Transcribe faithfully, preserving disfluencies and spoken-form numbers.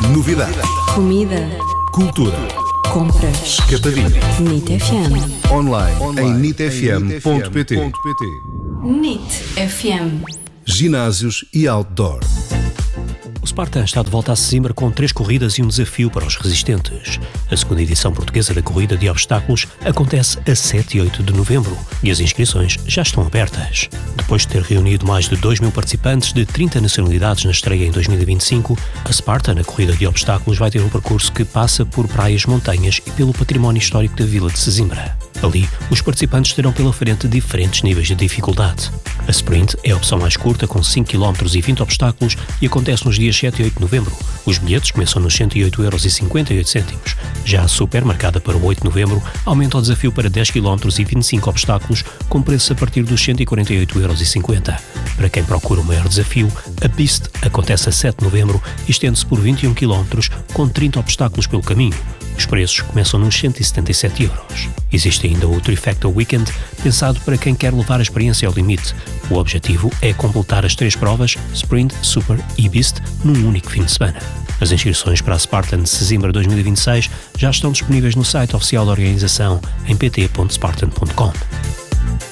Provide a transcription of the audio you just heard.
Novidade. Comida. Cultura. Compras. Capadinho. N I T F M. Online, em nit f m ponto p t. N I T F M. Ginásios e outdoor. O Spartan está de volta a Sesimbra com três corridas e um desafio para os resistentes. A segunda edição portuguesa da corrida de obstáculos acontece a sete e oito de novembro e as inscrições já estão abertas. Depois de ter reunido mais de dois mil participantes de trinta nacionalidades na estreia em dois mil e vinte e cinco, a Spartan, na corrida de obstáculos, vai ter um percurso que passa por praias, montanhas e pelo património histórico da vila de Sesimbra. Ali, os participantes terão pela frente diferentes níveis de dificuldade. A Sprint é a opção mais curta, com cinco quilómetros e vinte obstáculos, e acontece nos dias sete e oito de novembro. Os bilhetes começam nos cento e oito euros e cinquenta e oito cêntimos. Já a Super, marcada para o oito de novembro, aumenta o desafio para dez quilómetros e vinte e cinco obstáculos, com preço a partir dos cento e quarenta e oito euros e cinquenta. Para quem procura o maior desafio, a Beast acontece a sete de novembro e estende-se por vinte e um quilómetros, com trinta obstáculos pelo caminho. Os preços começam nos cento e setenta e sete euros. Existe ainda o Trifecta Weekend, pensado para quem quer levar a experiência ao limite. O objetivo é completar as três provas, Sprint, Super e Beast, num único fim de semana. As inscrições para a Spartan de Sesimbra dois mil e vinte e seis já estão disponíveis no site oficial da organização em p t ponto spartan ponto com.